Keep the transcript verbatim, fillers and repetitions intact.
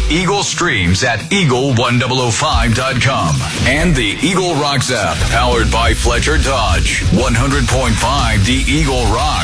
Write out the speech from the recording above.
Eagle streams at eagle one oh five dot com and the Eagle Rocks app, powered by Fletcher Dodge. one hundred point five The Eagle Rock.